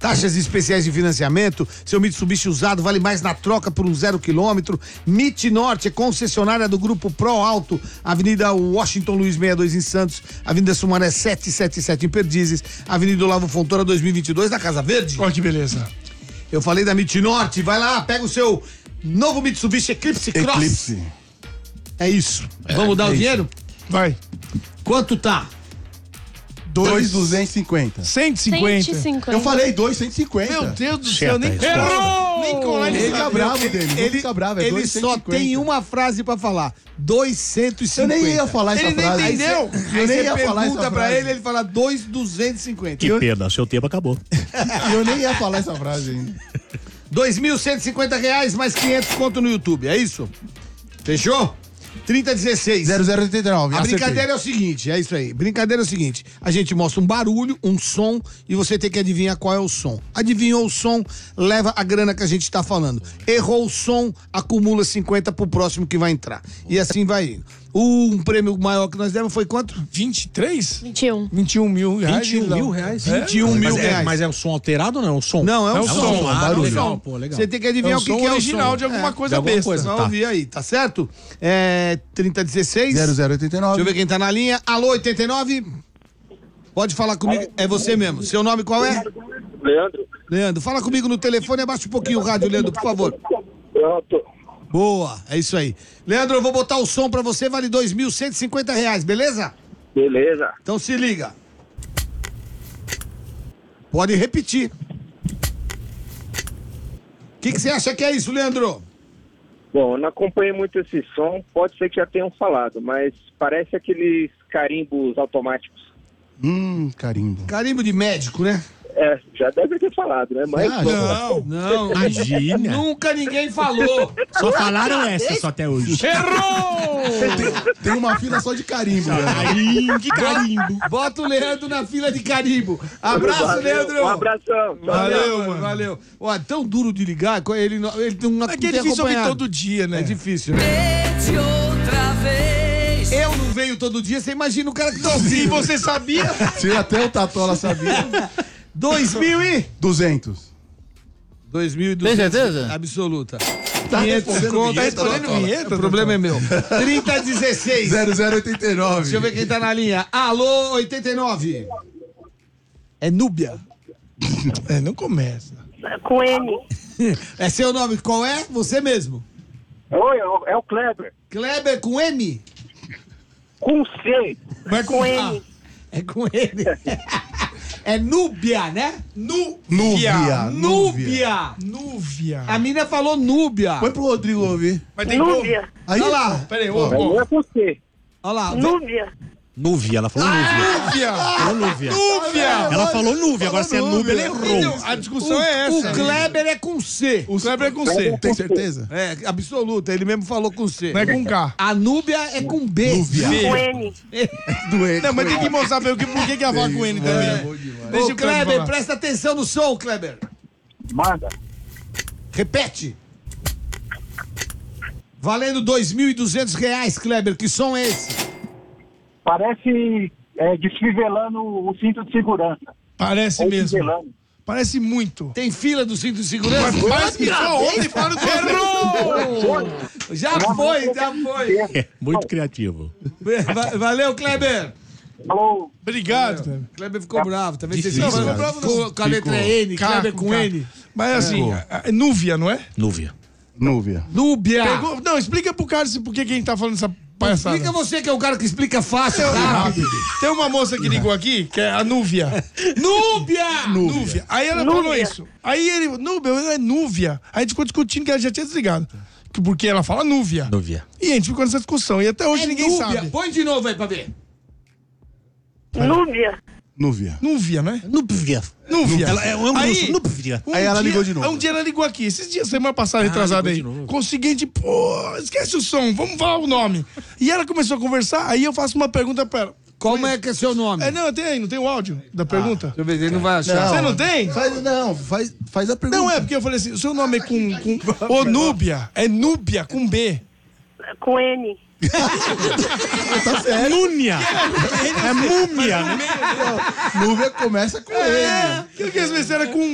taxas especiais de financiamento, seu Mitsubishi usado vale mais na troca por um 0 km. MIT Norte é concessionária do Grupo Pro Auto, Avenida Washington Luiz 62 em Santos, Avenida Sumaré 777 em Perdizes, Avenida Olavo Fontoura 2022 na Casa Verde. Olha que beleza. Eu falei da MIT Norte, vai lá, pega o seu novo Mitsubishi Eclipse Cross. Eclipse. É isso. Vamos dar o dinheiro? Vai. Quanto tá? 2,250. 150. Eu falei 2,150. Meu Deus do céu, nem Errou! Nem colar Ele fica bravo dele, não fica bravo, é ele só 2,150. tem uma frase pra falar. 250. Eu nem ia falar essa Ele nem frase. entendeu. Eu nem ia falar essa Pergunta pra frase. ele fala 2,250. Que pena, seu tempo acabou. Eu nem ia falar essa frase ainda. R$2.150 mais 500 conto no YouTube, é isso? Fechou? 3016. 0089. A brincadeira é o seguinte, é isso aí. Brincadeira é o seguinte, a gente mostra um barulho, um som, e você tem que adivinhar qual é o som. Adivinhou o som, leva a grana que a gente tá falando. Errou o som, acumula 50 pro próximo que vai entrar. E assim vai indo. Um prêmio maior que nós demos foi quanto? 23? 21. 21 mil reais. 21 mil reais? 21 mil reais. Mas é o som alterado ou não? É o som? Não, é o som. barulho. Legal. Legal, pô, legal. Você tem que adivinhar É o o que som é o original som. de alguma coisa de alguma besta. coisa. Vamos Tá. ouvir aí, tá certo? 3016. 0089. Deixa eu ver quem tá na linha. Alô, 89? Pode falar comigo. É você mesmo. Seu nome qual é? Leandro. Leandro, fala comigo no telefone. Abaixa um pouquinho o rádio, Leandro, por favor. Pronto. Boa, é isso aí. Leandro, eu vou botar o som pra você, vale R$2.150, beleza? Beleza. Então se liga. Pode repetir. O que você acha que é isso, Leandro? Bom, eu não acompanhei muito esse som, pode ser que já tenham falado, mas parece aqueles carimbos automáticos. Carimbo. Carimbo de médico, né? É, já deve ter falado, né? Mas Não. Imagina. Nunca ninguém falou. Só falaram essa só até hoje. Tem uma fila só de carimbo. Né? Carimbo, que carimbo. Bota o Leandro na fila de carimbo. Abraço, valeu, Leandro. um abração. Valeu, mano, valeu. Ó, tão duro de ligar, ele não É que é tem difícil ouvir acompanhado. todo dia, né? É difícil, né? Eu não venho todo dia, você imagina o cara que tá E ouvindo. você sabia? Se até o Tatola sabia. 2.200. 2.200. Tem certeza? Absoluta. Tá 500 respondendo conto. vinheta, respondendo Tatola. vinheta. O problema é meu. 3016. 0089. Deixa eu ver quem tá na linha. Alô, 89. É Núbia. É, não começa. Com N. É seu nome, qual é? Você mesmo. Oi, é o Kleber. Kleber com M? Com C. Vai com Com A. N. É com N. É Núbia, né? Núvia. Núbia. Núvia. A mina falou Núbia. Põe pro Rodrigo ouvir. Mas tem como? Núbia. Aí, Olha lá. Peraí, Não é com C. Olha lá. Núbia. Núvia, ela falou núvia. Núvia. Falou núvia. Núvia. Ela falou núvia, agora se é núvia, ela errou. A discussão é O essa. Kleber é com C. O Kleber é com C. Tem certeza? É, absoluta. Ele mesmo falou com C. Não é com K. A Núbia é com B. Com N. Doente. Não, mas tem que mostrar pra eu por que ela fala com N também. Deixa Ô, o Kleber Kleber, falar. presta atenção no som, Kleber. Manda. Repete. Valendo R$2.200, Kleber. Que som é esse? Parece desfivelando o cinto de segurança. Parece mesmo. Desfivelando. Parece muito. Tem fila do cinto de segurança? Mas parece que só ontem falaram do errou! Já foi. É, muito criativo. Valeu, Kleber. Falou. Obrigado, Kleber. Kleber ficou bravo. Talvez você Difícil, ficou cara. bravo com a letra N. K Kleber com com K. N. Mas assim, é Núvia, não é? Núvia. Núvia. Núbia. Não, explica pro cara por que a gente tá falando essa palhaçada. Explica você que é o cara que explica fácil, rápido. Tem uma moça que ligou aqui, que é a Núvia. Núbia! Núvia. Aí ela falou isso. Aí ele, Núbia, é Núvia. Aí a gente ficou discutindo que ela já tinha desligado. Porque ela fala Núvia. Núvia. E a gente ficou nessa discussão. E até hoje É ninguém Núbia. sabe. Põe de novo aí pra ver. Núbia. Núvia. Núvia, né? Núvia. Núvia. Ela é um Aí- Núvia. Aí ela ligou de novo. Um dia ela ligou aqui. Esses dias, semana passada, retrasada aí. ligou de novo. Com o seguinte, pô, esquece o som, vamos falar o nome. E ela começou a conversar, aí eu faço uma pergunta pra ela. Como é que é seu nome? Não, tem aí, não tem o áudio da pergunta? Deixa eu ver, ele não vai achar. Você não tem? Faz a pergunta. Não, é porque eu falei assim, o seu nome é com Ô, Núbia, é Núbia, com B. Com N. Núnia. É múmia, né? Núvia começa com ele. Que às vezes era com